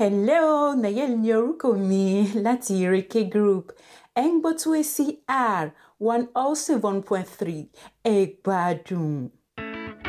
Hello, Nayel ní orúkọ mi láti Ìrèké Group. Ẹ ń gbọ́ tó ACR 107.3 ẹ gbádùn.